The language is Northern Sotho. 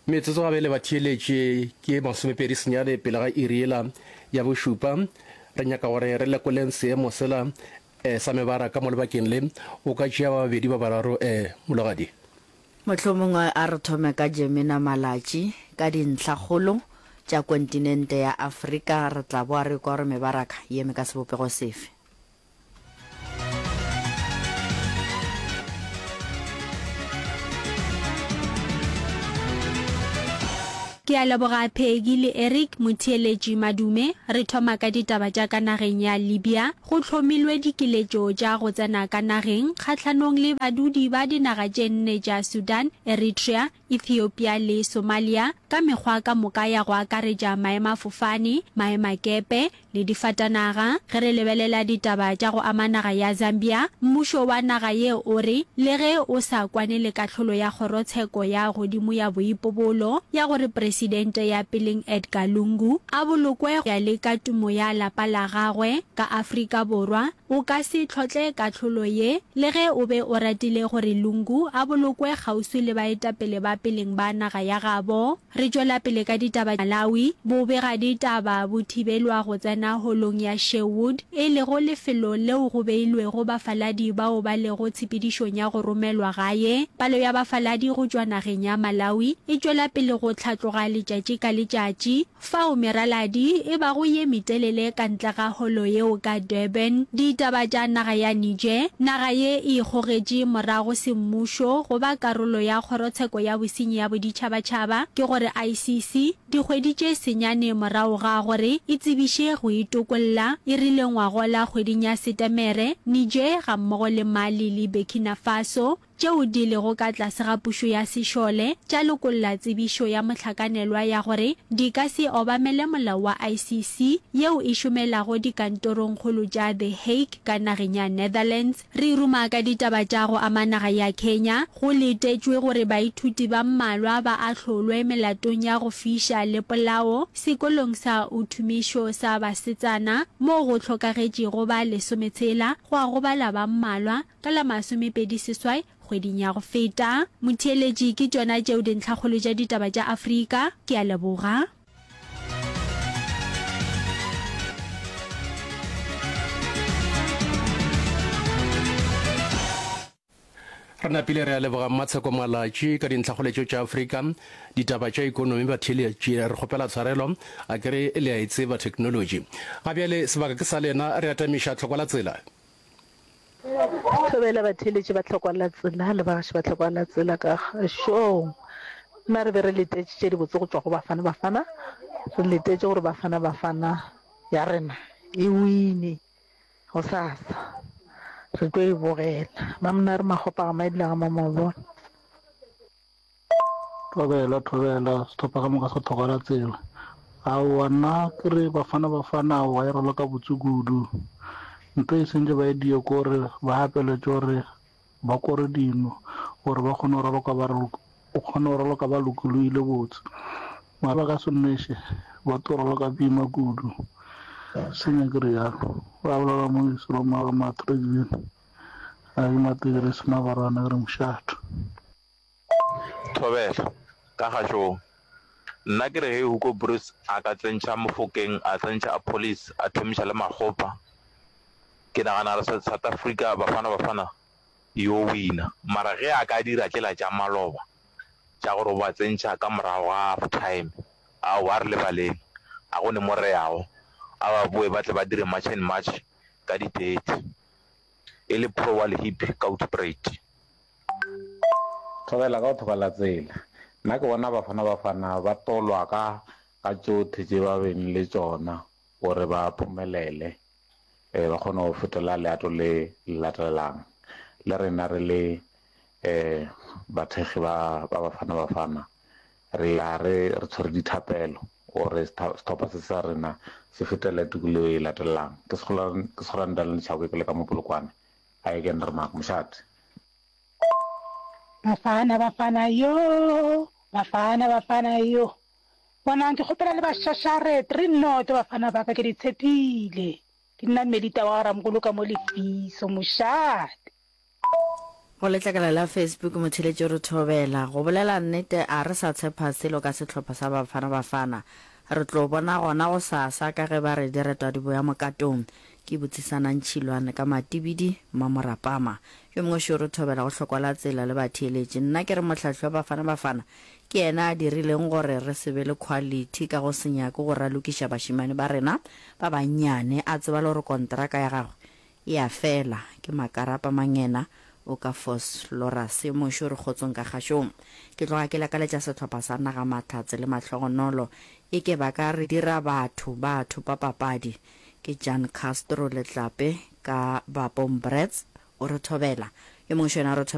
metsotso ga bele ba theeletše ke masomepedi senyane pele ga iriela ya bošupa re nyaka gore re lekoleng seemo sela sa mebaraka mo lebakeng le o ka tšea ba babedi ba bararo mologadi mohlomongwe a re thome ka Jemina Malatši ka dintlhakgolo tša kontinente ya Afrika re tla boa re kwa gore mebaraka ye me ka sebopego sefe. Ke a leboga Phegi le Eric Motheeletši Madume. Re thoma ka ditaba tša ka nageng ya Libya. Go hlomilwe dikiletšo tša go tsena ka nageng kgatlhanong le badudi ba dinaga tše nne tša Sudan, Eritrea, Ethiopia le Somalia ka mekgwa ka moka ya go akaretša maemafofane, maemakepe le difatanaga. Ge re lebelela ditaba tša go ama naga ya Zambia, mmušo wa naga ye o re le ge o sa kwane le kahlolo ya kgorotsheko ya godimo ya boipobolo ya gore presidente ya peleng Edgar Lungu a bolokwe ya le ka tumo ya lapa la gagwe ka Afrika Borwa, o ka se tlhotle kahlolo ye le ge o be o ratile gore Lungu a bolokwe kgauswi le baetapele ba peleng ba naga ya gabo. Re tšwela pele ka ditaba Malawi, bobega ditaba bo thibelwa go tsena holong ya Sherwood e lego lefelo leo go beilwego bafaladi bao ba lego tshepedišong ya go romelwa gae. Palo ya bafaladi go tšwa nageng ya Malawi e tšwela pele go tlhatloga letšatši ka letšatši fao meraladi e bago ye metelele ka ntle ga holo yeo ka Durban. Ditaba tša naga ya Niger, naga ye e ikgogetše morago semmušo go ba karolo ya kgorotsheko ya bosenyi ya boditšhabatšhaba ke gore ICC di hweditše senyane morago ga gore e tsebiše go itokolla e rile ngwago la kgweding ya Setemere. Niger ga mmogo le Mali le Burkina Faso tšeo di lego ka tlase ga pušo ya sešole tša lokolla tsebišo ya mohlakanelwa ya gore di ka se obamele molao wa ICC yeo e šomelago dikantorong kgolo tša The Hague ka nageng ya Netherlands. Re ruma ka ditaba tša go ama naga ya Kenya. Go letetšwe gore baithuti ba mmalwa ba ahlolwe melatong ya go fiša le polao sekolong sa uthumišo sa basetsana mo go hlokagetšego ba 16 go a gobala ba mmalwa ka la 28 kgweding ya go feta. Motheeletši ke tšona tšeo dintlhakgolo tša ditaba tša Afrika. Ke a leboga. re napile re a leboga Matsheko Malatši ka dintlhagoletšo tša Afrika, ditaba tša ikonomi batheeletši re kgopela tshwarelo a kere le a etseba technology ga bjale sebaka ke sa lena re atamiša tlhokwala tsela thobela batheeletši ba tlhokwala tsela le bagaši ba tlhokwala tsela ka show nna re be re letetše tše di botse go tšwa go bafana re letetše gore bafana ya rena e wine go sasa re tlo e bogela mamna re magopa ga maedilaga mamabona thobela sethopa ka moka sa tlhokwala tsela a wana ke re bafana wa e rola ka botsukudu ntho e sentse ba e dio kore ba apeletse gore ba kore dino gore ba kgone go raloka ba lokologile botse mara ka sonneše ba to raloka bima kudu senya ke re yalo ba bolela mo isoloma ga matrejin a ke mategere se mabarana ke re mošato thobela ka gašong nna ke re ge Hugo Bruce a ka tsentšha mofokeng a tsentšha a police a thomiša le magopa ke nagana re South Africa bafana yo wina mara ge a ka dira tlela tša maloba tša gore ba tsentšha ka morago ga half time a wa re lebaleng a go ne mo reago a ba boe ba tle ba dire match and match ka di-30 e le pro wall hip ka outbreak thobela ka go thokala tsela nna ke bona bafana ba tolwa ka tšothe tše ba beng le tšona gore ba phumelele ba kgone go fetola leato le latelelang le rena re le bathegi ba bafana re tshwere dithapelo gore sethopa se sa rena se fetela tikolo e latelelang ke segolanda le tšhako ke le ka mopolokwane a e kene re maka mošate bafana yo bonang ke kgopela le bašašarete re nnote bafana ba ka ke ditshepile ke nna medita wa ramokolo ka mo lefiso mošate go letlakala la Facebook motheletši re thobela go bolela nnete a re sa tshepa selo ka setlhopha sa Bafana Bafana re tlo bona gona go sasa ka ge ba re diretwa di boya mokatong ke botsisanang tšhilwane ka matibidi mamorapama yo mongwe šo re thobela go hlokwala tsela le batheeletši nna ke re mohlahlwa Bafana Bafana ke ena a dirileng gore re se be le quality ka go senyako go ralokiša bašimane ba rena ba bannyane a tseba le gore kontraka ya gagwe e a fela ke Makarapa Mangena o ka Phosphorus mošo re kgotsong ka gašong ke tloga ke lakaletša setlhopha sa naga Mahlatse le Mahlogonolo e ke ba ka re dira batho pa papadi ke Jan Castro Letlape ka ba Bombrets o re thobela yo mongwe šona re